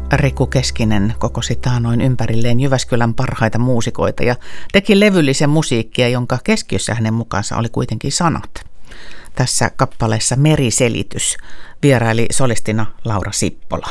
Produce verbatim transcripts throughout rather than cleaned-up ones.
Riku Keskinen kokosi taanoin ympärilleen Jyväskylän parhaita muusikoita ja teki levyllisen musiikkia, jonka keskiössä hänen mukaansa oli kuitenkin sanat. Tässä kappaleessa Meriselitys vieraili solistina Laura Sippola.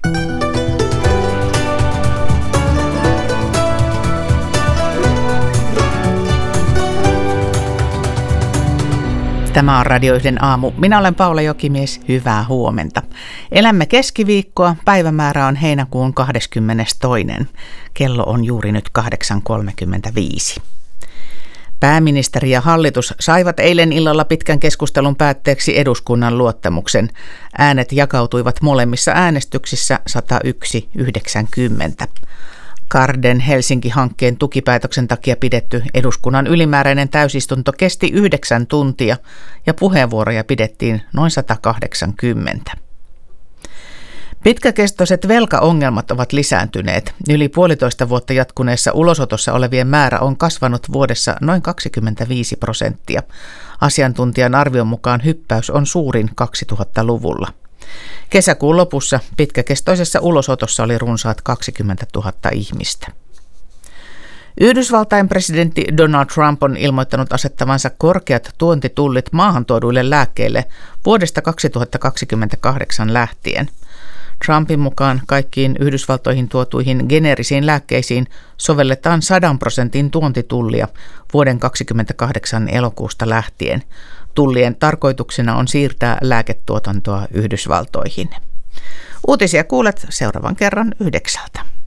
Tämä on Radio yhden aamu. Minä olen Paula Jokimies. Hyvää huomenta. Elämme keskiviikkoa. Päivämäärä on heinäkuun kahdeskymmenestoinen. Kello on juuri nyt kahdeksan kolmekymmentäviisi. Pääministeri ja hallitus saivat eilen illalla pitkän keskustelun päätteeksi eduskunnan luottamuksen. Äänet jakautuivat molemmissa äänestyksissä sata yksi yhdeksänkymmentä. Karden Helsinki-hankkeen tukipäätöksen takia pidetty eduskunnan ylimääräinen täysistunto kesti yhdeksän tuntia ja puheenvuoroja pidettiin noin sata kahdeksankymmentä. Pitkäkestoiset velkaongelmat ovat lisääntyneet. Yli puolitoista vuotta jatkuneessa ulosotossa olevien määrä on kasvanut vuodessa noin kaksikymmentäviisi prosenttia. Asiantuntijan arvion mukaan hyppäys on suurin kaksituhattaluvulla. Kesäkuun lopussa pitkäkestoisessa ulosotossa oli runsaat kaksikymmentätuhatta ihmistä. Yhdysvaltain presidentti Donald Trump on ilmoittanut asettavansa korkeat tuontitullit maahantuoduille lääkkeille vuodesta kaksituhattakaksikymmentäkahdeksan lähtien. Trumpin mukaan kaikkiin Yhdysvaltoihin tuotuihin geneerisiin lääkkeisiin sovelletaan sadan prosentin tuontitullia vuoden kaksituhattakaksikymmentäkahdeksan elokuusta lähtien. Tullien tarkoituksena on siirtää lääketuotantoa Yhdysvaltoihin. Uutisia kuulet seuraavan kerran yhdeksältä.